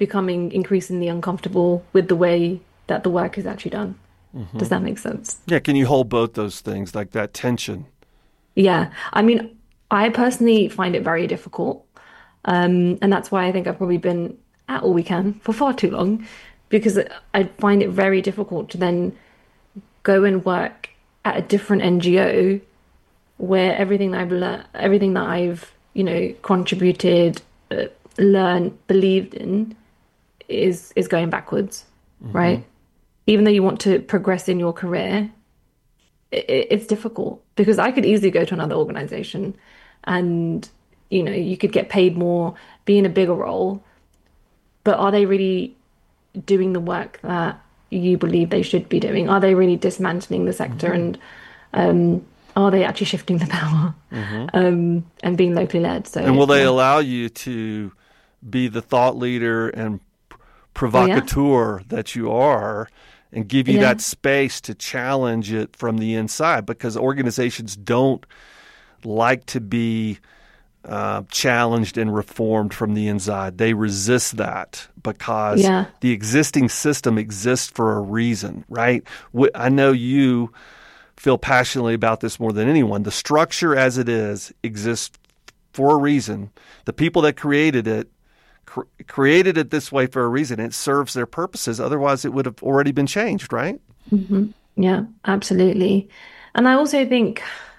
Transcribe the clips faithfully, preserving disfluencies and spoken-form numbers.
becoming increasingly uncomfortable with the way that the work is actually done. Mm-hmm. Does that make sense? Yeah. Can you hold both those things, like that tension? Yeah. I mean, I personally find it very difficult. Um, and that's why I think I've probably been at All We Can for far too long, because I find it very difficult to then go and work at a different N G O where everything that I've learned, everything that I've, you know, contributed, uh, learned, believed in is is going backwards, mm-hmm. right? Even though you want to progress in your career, it, it's difficult because I could easily go to another organization and, you know, you could get paid more, be in a bigger role, but are they really doing the work that you believe they should be doing? Are they really dismantling the sector? Mm-hmm. And um, are they actually shifting the power mm-hmm. um, and being locally led? So, and will they yeah. allow you to be the thought leader and provocateur oh, yeah. that you are and give you yeah. that space to challenge it from the inside? Because organizations don't like to be uh, challenged and reformed from the inside. They resist that because yeah. the existing system exists for a reason, right? I know you feel passionately about this more than anyone. The structure as it is exists for a reason. The people that created it cr- created it this way for a reason. It serves their purposes. Otherwise, it would have already been changed, right? Mm-hmm. Yeah, absolutely. And I also think,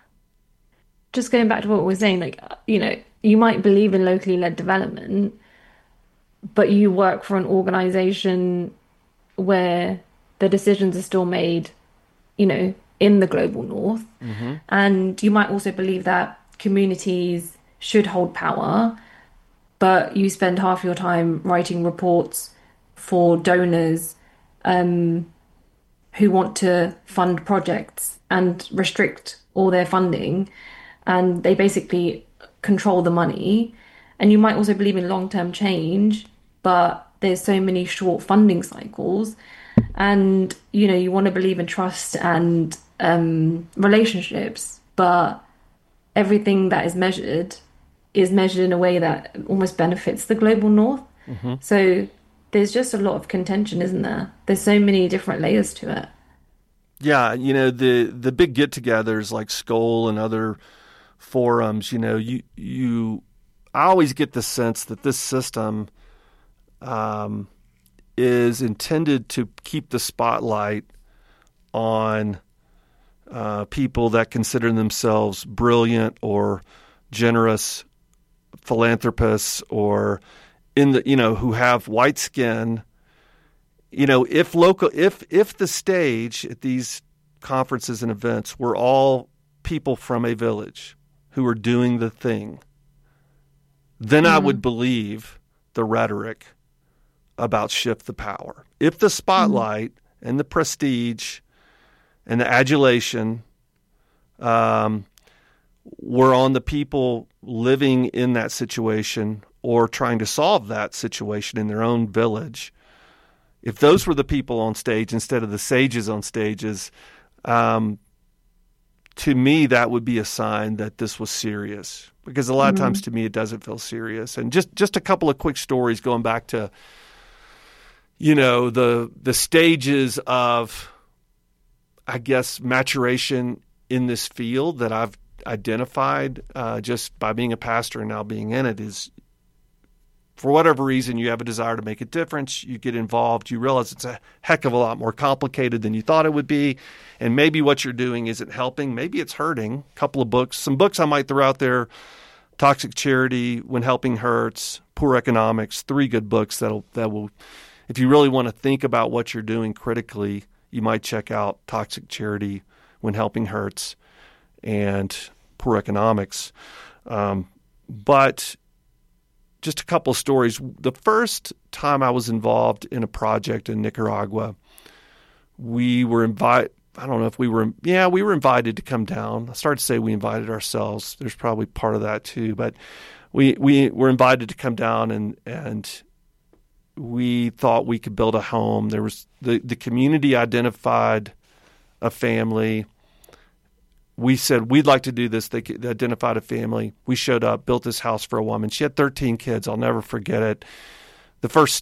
just going back to what we were saying, like, you know, you might believe in locally led development, but you work for an organization where the decisions are still made, you know, in the global north. Mm-hmm. And you might also believe that communities should hold power, but you spend half your time writing reports for donors um, who want to fund projects and restrict all their funding, and they basically control the money. And you might also believe in long-term change, but there's so many short funding cycles, and you know, you want to believe in trust and um, relationships, but everything that is measured is measured in a way that almost benefits the global north. Mm-hmm. So there's just a lot of contention, isn't there? There's so many different layers to it. Yeah, you know, the the big get-togethers like Skoll and other forums, you know, you you I always get the sense that this system um, is intended to keep the spotlight on uh, people that consider themselves brilliant or generous philanthropists, or in the, you know, who have white skin. You know, if local, if if the stage at these conferences and events were all people from a village who are doing the thing, then mm-hmm. I would believe the rhetoric about shift the power. If the spotlight mm-hmm. and the prestige and the adulation um, were on the people living in that situation or trying to solve that situation in their own village, if those were the people on stage instead of the sages on stages, um, to me, that would be a sign that this was serious. Because a lot mm-hmm. of times to me, it doesn't feel serious. And just, just a couple of quick stories going back to, you know, the the stages of, I guess, maturation in this field that I've identified uh, just by being a pastor and now being in it is, for whatever reason, you have a desire to make a difference, you get involved, you realize it's a heck of a lot more complicated than you thought it would be, and maybe what you're doing isn't helping, maybe it's hurting. A couple of books, some books I might throw out there, Toxic Charity, When Helping Hurts, Poor Economics, three good books that'll that will, if you really want to think about what you're doing critically, you might check out Toxic Charity, When Helping Hurts, and Poor Economics. Um, but just a couple of stories. The first time I was involved in a project in Nicaragua, we were invited, I don't know if we were, yeah, we were invited to come down. I started to say we invited ourselves. There's probably part of that too, but we, we were invited to come down and, and we thought we could build a home. There was, the, the community identified a family. We said, we'd like to do this. They identified a family. We showed up, built this house for a woman. She had thirteen kids. I'll never forget it. The first